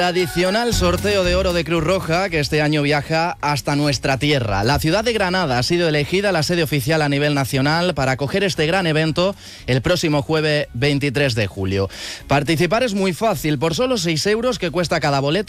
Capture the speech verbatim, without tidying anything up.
Tradicional sorteo de oro de Cruz Roja que este año viaja hasta nuestra tierra. La ciudad de Granada ha sido elegida la sede oficial a nivel nacional para acoger este gran evento el próximo jueves veintitrés de julio. Participar es muy fácil, por solo seis euros que cuesta cada boleto.